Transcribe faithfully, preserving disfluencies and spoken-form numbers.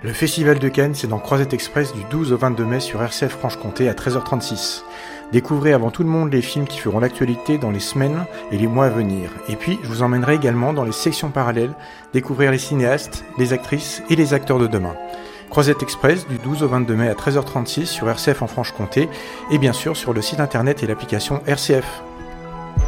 Le Festival de Cannes, c'est dans Croisette Express du douze au vingt-deux mai sur R C F Franche-Comté à treize heures trente-six. Découvrez avant tout le monde les films qui feront l'actualité dans les semaines et les mois à venir. Et puis, je vous emmènerai également dans les sections parallèles, découvrir les cinéastes, les actrices et les acteurs de demain. Croisette Express du douze au vingt-deux mai à treize heures trente-six sur R C F en Franche-Comté et bien sûr sur le site internet et l'application R C F.